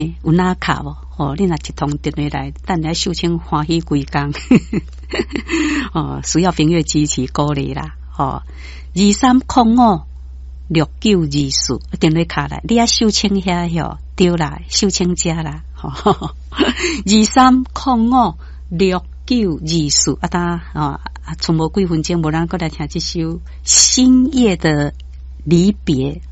有哪卡无？哦，你若一通电话来，等来秀清欢喜归工。哦，需要朋友支持鼓励啦。哦，23056924电话卡来，你啊秀清遐哟，对啦，秀清家啦。23056924啊，当剩无几分钟，无人过来听这首《星夜的离别》。